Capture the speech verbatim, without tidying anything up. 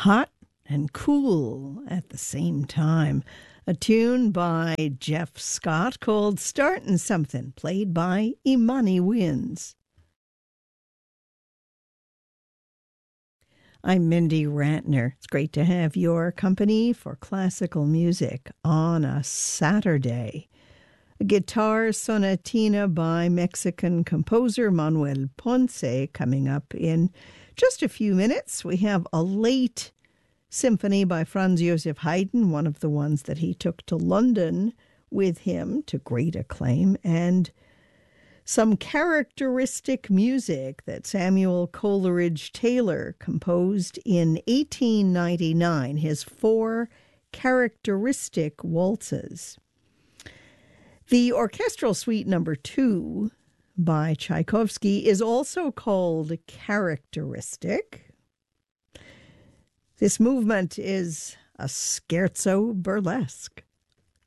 hot and cool at the same time. A tune by Jeff Scott called Startin' Something, played by Imani Winds. I'm Mindy Rantner. It's great to have your company for classical music on a Saturday. A guitar sonatina by Mexican composer Manuel Ponce coming up in just a few minutes. We have a late symphony by Franz Joseph Haydn, one of the ones that he took to London with him to great acclaim, and some characteristic music that Samuel Coleridge Taylor composed in eighteen ninety-nine, his four characteristic waltzes. The orchestral suite number two by Tchaikovsky is also called characteristic. This movement is a scherzo burlesque.